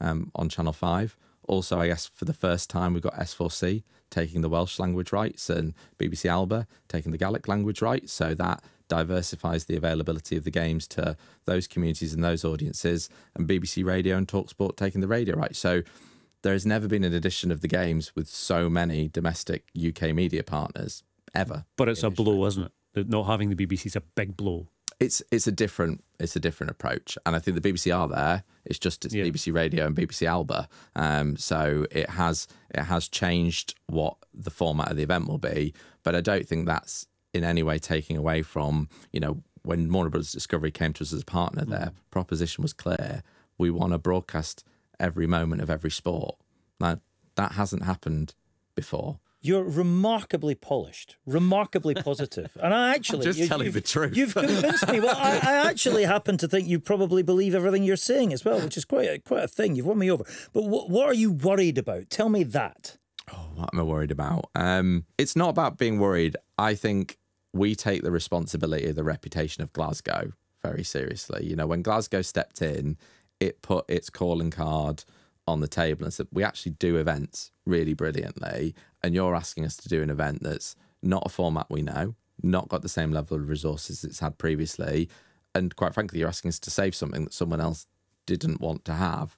on Channel 5. Also, I guess for the first time, we've got S4C taking the Welsh language rights and BBC Alba taking the Gaelic language rights. So that diversifies the availability of the games to those communities and those audiences, and BBC Radio and TalkSport taking the radio rights. So there has never been an edition of the games with so many domestic UK media partners ever. But it's a blow, isn't it? Not having the BBC is a big blow. It's a different approach, and I think the BBC are there. It's BBC Radio and BBC Alba, so it has changed what the format of the event will be. But I don't think that's in any way taking away from, when Warner Bros. Discovery came to us as a partner. Their proposition was clear: we want to broadcast every moment of every sport. Now that hasn't happened before. You're remarkably polished, remarkably positive. And I actually... I'm just telling the truth. You've convinced me. Well, I actually happen to think you probably believe everything you're saying as well, which is quite a thing. You've won me over. But what are you worried about? Tell me that. Oh, what am I worried about? It's not about being worried. I think we take the responsibility of the reputation of Glasgow very seriously. When Glasgow stepped in, it put its calling card on the table and said, we actually do events really brilliantly, and you're asking us to do an event that's not a format we know, not got the same level of resources it's had previously, and quite frankly, you're asking us to save something that someone else didn't want to have.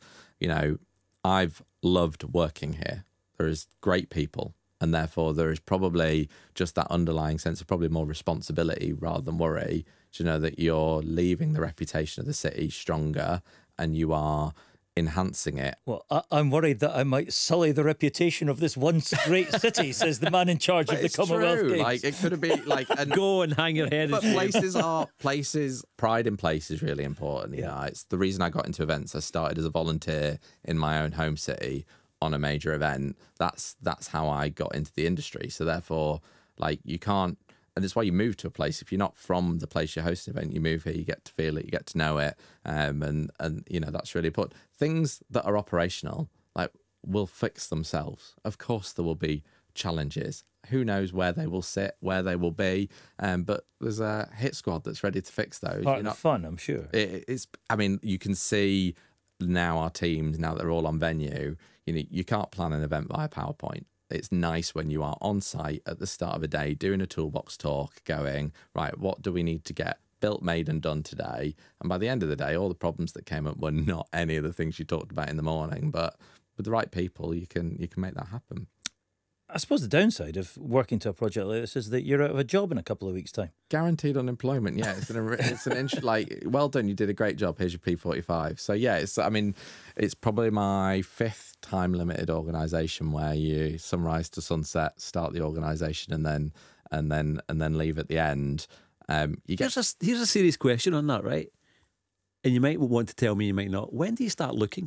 I've loved working here. There is great people, and therefore there is probably just that underlying sense of probably more responsibility rather than worry, to know that you're leaving the reputation of the city stronger and you are enhancing it. Well, I'm worried that I might sully the reputation of this once great city, says the man in charge of the Commonwealth true. Games. Like, it could be like... Go and hang your head. But pride in place is really important. It's the reason I got into events. I started as a volunteer in my own home city on a major event. That's how I got into the industry. So therefore, you can't... And it's why you move to a place. If you're not from the place you're hosting an event, you move here, you get to feel it, you get to know it. And that's really important. Things that are operational, will fix themselves. Of course, there will be challenges. Who knows where they will sit, where they will be. But there's a hit squad that's ready to fix those. Part of the fun, I'm sure. You can see now our teams, now they're all on venue, you can't plan an event via PowerPoint. It's nice when you are on site at the start of a day doing a toolbox talk, going, right, what do we need to get built, made and done today? And by the end of the day, all the problems that came up were not any of the things you talked about in the morning, but with the right people, you can make that happen. I suppose the downside of working to a project like this is that you're out of a job in a couple of weeks' time. Guaranteed unemployment, yeah. It's an well done, you did a great job, here's your P45. So yeah, it's probably my 5th time limited organisation where you sunrise to sunset, start the organisation and then leave at the end. Here's a serious question on that, right? And you might want to tell me, you might not. When do you start looking?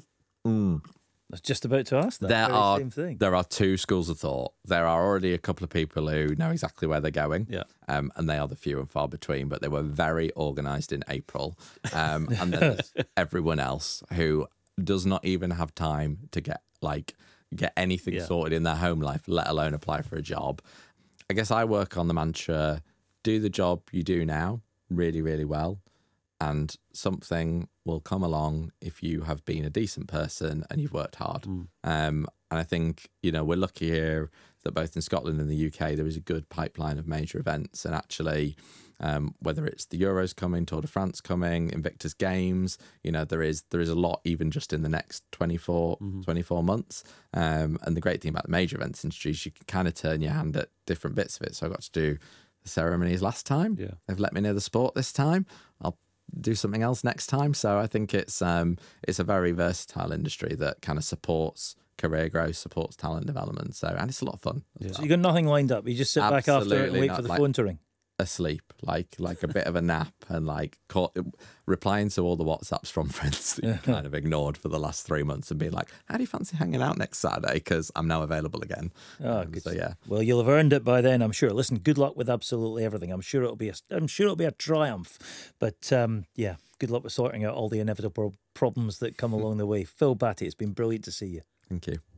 I was just about to ask that same thing. There are two schools of thought. There are already a couple of people who know exactly where they're going, and they are the few and far between, but they were very organised in April. And then there's everyone else who does not even have time to get anything sorted in their home life, let alone apply for a job. I guess I work on the mantra, do the job you do now really, really well, and something will come along if you have been a decent person and you've worked hard. And I think, we're lucky here that both in Scotland and the UK, there is a good pipeline of major events. And actually, whether it's the Euros coming, Tour de France coming, Invictus Games, there is a lot even just in the next 24 months. And the great thing about the major events industry is you can kind of turn your hand at different bits of it. So I got to do the ceremonies last time. Yeah. They've let me know the sport this time. I'll do something else next time. So I think it's a very versatile industry that kind of supports career growth, supports talent development. And it's a lot of fun. Yeah. So you got nothing lined up. You just sit back after and wait for the phone to ring. Asleep, like a bit of a nap, and replying to all the WhatsApps from friends that you kind of ignored for the last 3 months and being like, how do you fancy hanging out next Saturday? Because I'm now available again. Oh, good. So yeah. Well, you'll have earned it by then, I'm sure. Listen, good luck with absolutely everything. I'm sure it'll be a triumph. But good luck with sorting out all the inevitable problems that come along the way. Phil Batty, it's been brilliant to see you. Thank you.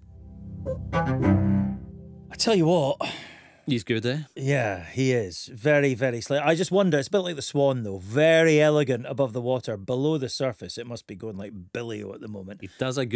I tell you what. He's good, eh? Yeah, he is. Very, very slick. I just wonder, it's a bit like the Swan, though. Very elegant above the water. Below the surface, it must be going like Billy-O at the moment. He does a good